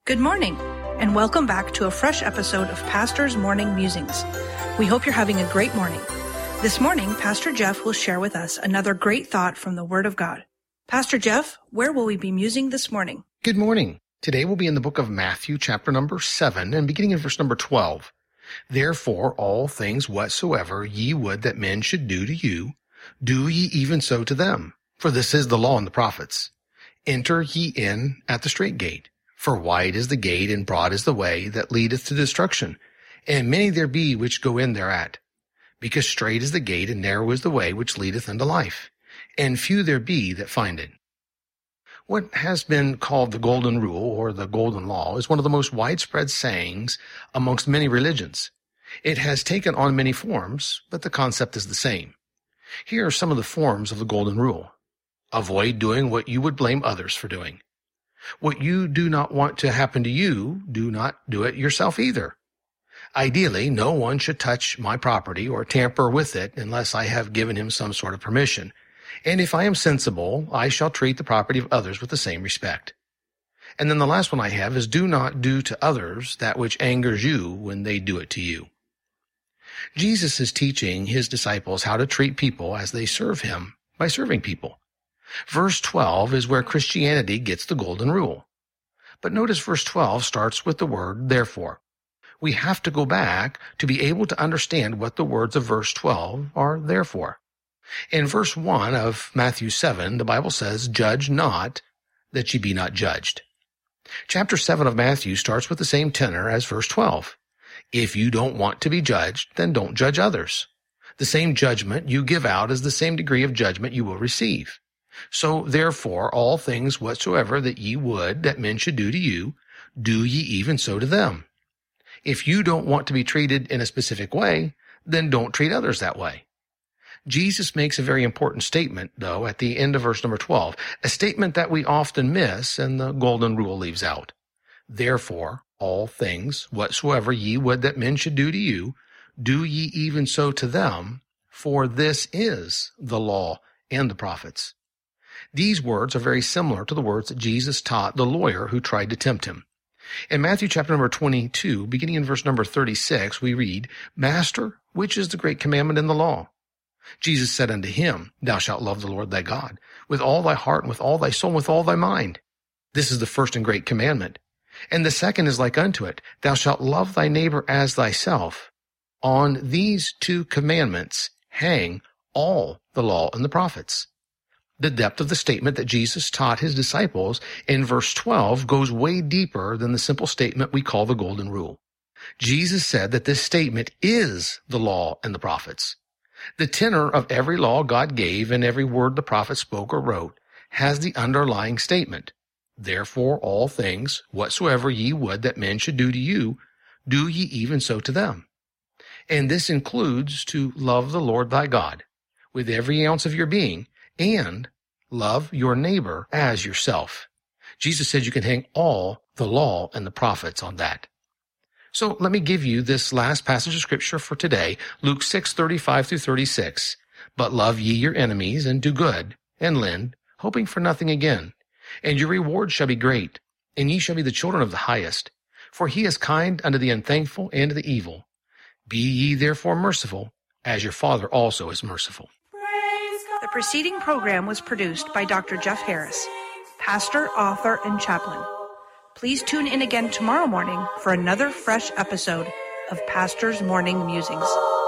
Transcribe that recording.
Good morning, and welcome back to a fresh episode of Pastor's Morning Musings. We hope you're having a great morning. This morning, Pastor Jeff will share with us another great thought from the Word of God. Pastor Jeff, where will we be musing this morning? Good morning. Today we'll be in the book of Matthew, chapter number 7, and beginning in verse number 12. Therefore, all things whatsoever ye would that men should do to you, do ye even so to them. For this is the law and the prophets. Enter ye in at the strait gate. For wide is the gate, and broad is the way that leadeth to destruction, and many there be which go in thereat. Because strait is the gate, and narrow is the way which leadeth unto life, and few there be that find it. What has been called the Golden Rule, or the Golden Law, is one of the most widespread sayings amongst many religions. It has taken on many forms, but the concept is the same. Here are some of the forms of the Golden Rule. Avoid doing what you would blame others for doing. What you do not want to happen to you, do not do it yourself either. Ideally, no one should touch my property or tamper with it unless I have given him some sort of permission. And if I am sensible, I shall treat the property of others with the same respect. And then the last one I have is do not do to others that which angers you when they do it to you. Jesus is teaching his disciples how to treat people as they serve him by serving people. Verse 12 is where Christianity gets the Golden Rule. But notice verse 12 starts with the word therefore. We have to go back to be able to understand what the words of verse 12 are there for. In verse 1 of Matthew 7, the Bible says, judge not, that ye be not judged. Chapter 7 of Matthew starts with the same tenor as verse 12. If you don't want to be judged, then don't judge others. The same judgment you give out is the same degree of judgment you will receive. So therefore, all things whatsoever that ye would that men should do to you, do ye even so to them. If you don't want to be treated in a specific way, then don't treat others that way. Jesus makes a very important statement, though, at the end of verse number 12, a statement that we often miss and the Golden Rule leaves out. Therefore, all things whatsoever ye would that men should do to you, do ye even so to them, for this is the law and the prophets. These words are very similar to the words that Jesus taught the lawyer who tried to tempt him. In Matthew chapter number 22, beginning in verse number 36, we read, Master, which is the great commandment in the law? Jesus said unto him, Thou shalt love the Lord thy God with all thy heart and with all thy soul and with all thy mind. This is the first and great commandment. And the second is like unto it, Thou shalt love thy neighbor as thyself. On these two commandments hang all the law and the prophets. The depth of the statement that Jesus taught his disciples in verse 12 goes way deeper than the simple statement we call the Golden Rule. Jesus said that this statement is the law and the prophets. The tenor of every law God gave and every word the prophet spoke or wrote has the underlying statement. Therefore, all things whatsoever ye would that men should do to you, do ye even so to them. And this includes to love the Lord thy God with every ounce of your being, and love your neighbor as yourself. Jesus said you can hang all the law and the prophets on that. So let me give you this last passage of scripture for today, Luke 6:35 through 36. But love ye your enemies, and do good, and lend, hoping for nothing again. And your reward shall be great, and ye shall be the children of the highest. For he is kind unto the unthankful and to the evil. Be ye therefore merciful, as your Father also is merciful. The preceding program was produced by Dr. Jeff Harris, pastor, author, and chaplain. Please tune in again tomorrow morning for another fresh episode of Pastor's Morning Musings.